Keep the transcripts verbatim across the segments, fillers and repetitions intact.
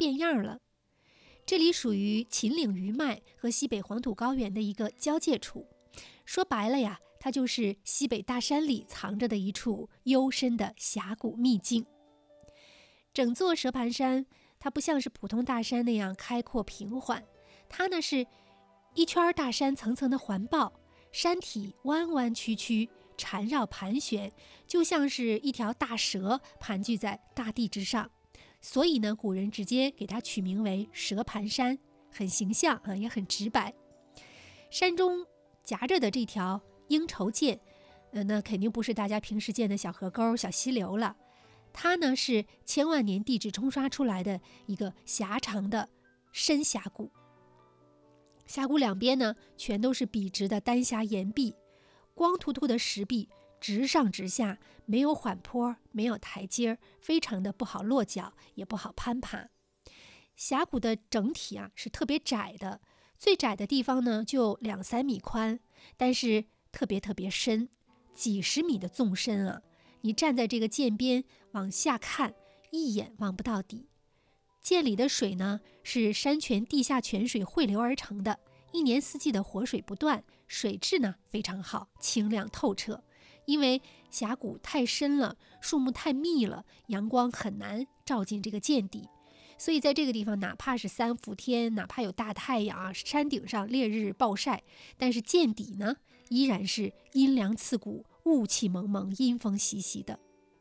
变样了。这里属于秦岭余脉和西北黄土高原的一个交界处，说白了呀，它就是西北大山里藏着的一处幽深的峡谷秘境。整座蛇盘山它不像是普通大山那样开阔平缓，它呢是一圈大山层层的环抱，山体弯弯曲曲，缠绕盘旋，就像是一条大蛇盘踞在大地之上。所以呢，古人直接给它取名为蛇盘山，很形象啊，也很直白。山中夹着的这条鹰愁涧，呃，那肯定不是大家平时见的小河沟、小溪流了，它呢是千万年地质冲刷出来的一个狭长的深峡谷。峡谷两边呢，全都是笔直的丹霞岩壁，光秃秃的石壁，直上直下，没有缓坡，没有台阶，非常的不好落脚，也不好攀爬。峡谷的整体啊是特别窄的，最窄的地方呢就两三米宽，但是特别特别深，几十米的纵深啊！你站在这个涧边往下看，一眼望不到底。涧里的水呢是山泉地下泉水汇流而成的，一年四季的活水不断，水质呢非常好，清亮透彻。因为峡谷太深了，树木太密了，阳光很难照进这个涧底，所以在这个地方，哪怕是三伏天，哪怕有大太阳啊，山顶上烈日暴晒，但是涧底呢依然是阴凉刺骨，雾气蒙蒙，阴风习习的。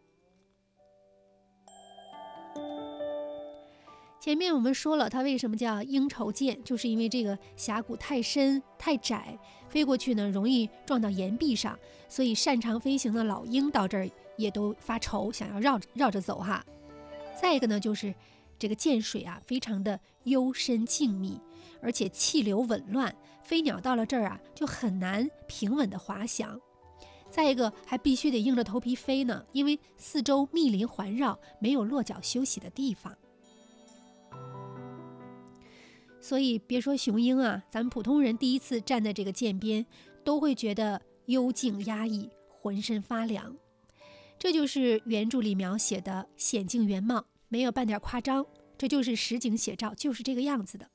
前面我们说了，它为什么叫鹰愁涧，就是因为这个峡谷太深太窄，飞过去呢容易撞到岩壁上，所以擅长飞行的老鹰到这儿也都发愁，想要绕绕着走哈。再一个呢，就是这个涧水啊，非常的幽深静谧，而且气流紊乱，飞鸟到了这儿啊，就很难平稳的滑翔。再一个，还必须得硬着头皮飞呢，因为四周密林环绕，没有落脚休息的地方。所以别说雄鹰啊，咱们普通人第一次站在这个涧边，都会觉得幽静压抑，浑身发凉。这就是原著里描写的险境原貌，没有半点夸张，这就是实景写照，就是这个样子的。